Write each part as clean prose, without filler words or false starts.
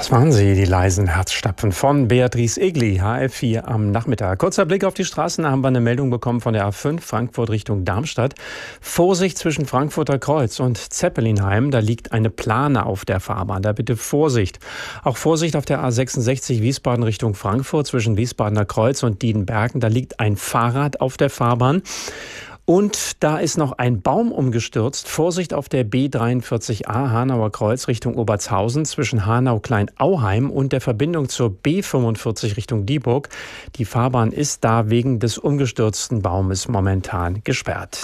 Das waren sie, die leisen Herzstapfen von Beatrice Egli, HF4 am Nachmittag. Kurzer Blick auf die Straßen, da haben wir eine Meldung bekommen von der A5 Frankfurt Richtung Darmstadt. Vorsicht zwischen Frankfurter Kreuz und Zeppelinheim, da liegt eine Plane auf der Fahrbahn, da bitte Vorsicht. Auch Vorsicht auf der A66 Wiesbaden Richtung Frankfurt zwischen Wiesbadener Kreuz und Diedenbergen, da liegt ein Fahrrad auf der Fahrbahn. Und da ist noch ein Baum umgestürzt. Vorsicht auf der B43a Hanauer Kreuz Richtung Obertshausen zwischen Hanau-Kleinauheim und der Verbindung zur B45 Richtung Dieburg. Die Fahrbahn ist da wegen des umgestürzten Baumes momentan gesperrt.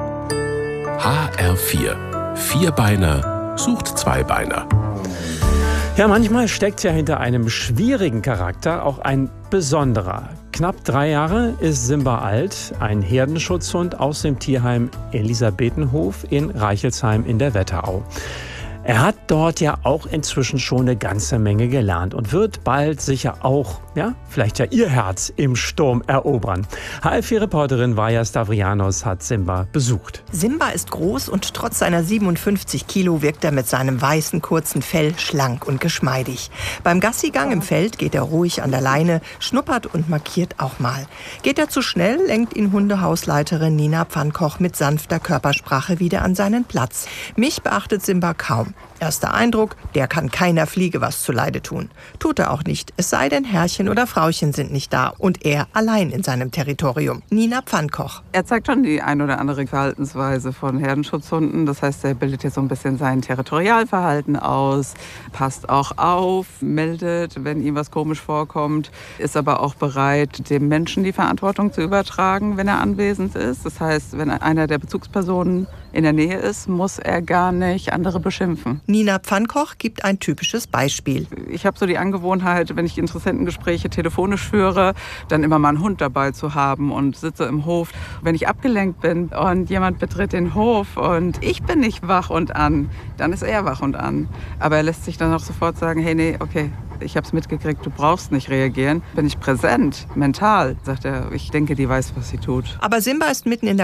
HR4. Vierbeiner sucht Zweibeiner. Ja, manchmal steckt ja hinter einem schwierigen Charakter auch ein besonderer. Knapp 3 Jahre ist Simba alt, ein Herdenschutzhund aus dem Tierheim Elisabethenhof in Reichelsheim in der Wetterau. Er hat dort ja auch inzwischen schon eine ganze Menge gelernt und wird bald sicher auch, vielleicht ja ihr Herz im Sturm erobern. HR4-Reporterin Vaja Stavrianos hat Simba besucht. Simba ist groß und trotz seiner 57 Kilo wirkt er mit seinem weißen, kurzen Fell schlank und geschmeidig. Beim Gassigang im Feld geht er ruhig an der Leine, schnuppert und markiert auch mal. Geht er zu schnell, lenkt ihn Hundehausleiterin Nina Pfannkoch mit sanfter Körpersprache wieder an seinen Platz. Mich beachtet Simba kaum. Erster Eindruck, der kann keiner Fliege was zuleide tun. Tut er auch nicht, es sei denn, Herrchen oder Frauchen sind nicht da und er allein in seinem Territorium. Nina Pfannkoch. Er zeigt schon die ein oder andere Verhaltensweise von Herdenschutzhunden. Das heißt, er bildet jetzt so ein bisschen sein Territorialverhalten aus, passt auch auf, meldet, wenn ihm was komisch vorkommt, ist aber auch bereit, dem Menschen die Verantwortung zu übertragen, wenn er anwesend ist. Das heißt, wenn einer der Bezugspersonen in der Nähe ist, muss er gar nicht andere beschimpfen. Nina Pfannkoch gibt ein typisches Beispiel. Ich habe so die Angewohnheit, wenn ich Interessentengespräche telefonisch führe, dann immer mal einen Hund dabei zu haben und sitze im Hof. Wenn ich abgelenkt bin und jemand betritt den Hof und ich bin nicht wach und an, dann ist er wach und an. Aber er lässt sich dann auch sofort sagen, hey, nee, okay, ich habe es mitgekriegt, du brauchst nicht reagieren. Bin ich präsent, mental, sagt er, ich denke, die weiß, was sie tut. Aber Simba ist mitten in der